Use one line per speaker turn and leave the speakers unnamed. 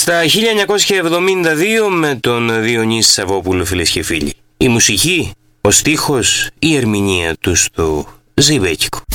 Στα 1972 με τον Διονύση Σαββόπουλο, φίλες και φίλοι. Η μουσική, ο στίχος, η ερμηνεία του στο Ζιβέκικο.